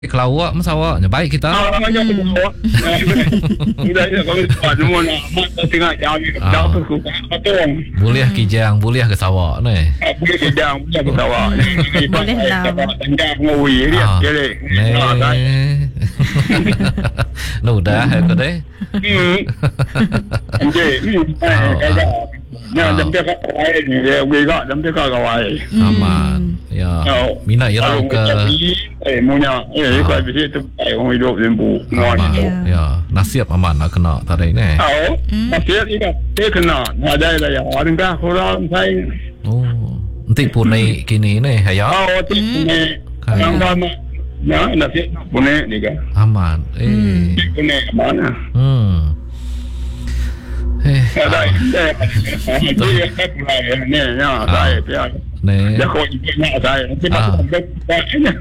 Kelawak masawaknya baik kita. Macam tu awak. Sudah kalau semua nak mak tengah jalan dah aku potong. Boleh kijang, boleh ke sawak ni. Boleh kijang, boleh ke sawak. Boleh lah. Tengah ngui dia jadi. Nó dah ke deh. Nah, jam dia kat lain ni dia gigak jam dia kat kawan. Aman. Ya. Mina irau ke munya kau bisa tu orang hidup lembu. Ya, nasib aman nak kena tadi ni. Nasib ini dia kena ada ya. Orang dah kurang saya. Oh, nanti punai kini ni ya. Nanti punai. Orang lama. Ya, nasib punai ni kan. Aman. Punai mana? Ada dia pulai ni ya saya dia. Dia kau ingat saya nanti macam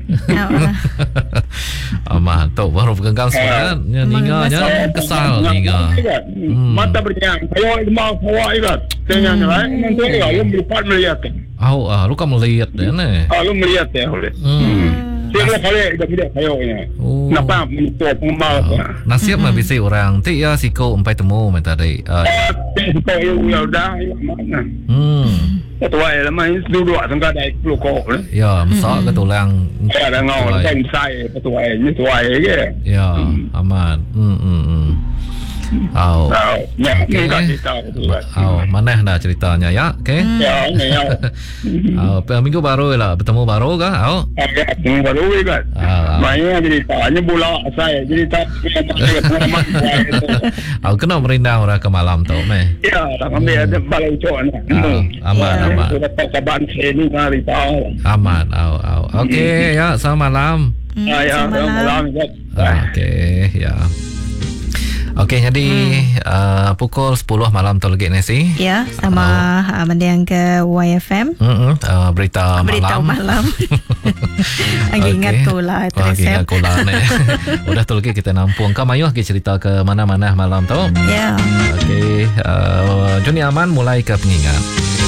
aman tu baru pegang sekarang ninganya kesal ninga. Mata berjang ayo mau bawa ikat tengah lain nanti lu melipat melihat. Lu kan melihat dia ni. Lu melihat ya boleh. Saya kali dah kayo ini. Nampak mentua pengembal. Nasib mah bisa orang ti ya siko umpai temu mata tadi. Siko ya udah mana. Ketua lama ini dulu tengah dah 10 kok. Ya, masak ke tulang. Ada ngau kan saya ketua ini tua ke. Ya, aman. Mana dah ceritanya ya, okey? Ya, minggu baru lah, bertemu baru ke? Bertemu baru kan? Mainnya ceritanya bola saya cerita. Kena merindang orang ke malam tu, meh? Ya, tak ambil ada balai cuan. Aman. Sudah kaban sini hari tahu. Aman, okey ya, selamat malam. Ya, selamat malam. Okey, ya. Okey, jadi pukul 10 malam tu lagi nasi. Ya, sama mendiang ke YFM. Berita malam. Lagi ingat tu lah Lagi ingat tu lah ni. Udah tu lagi kita nampung. Kau mayu lagi cerita ke mana-mana malam tu. Ya. Okey, Juni Aman mulai ke pengingat.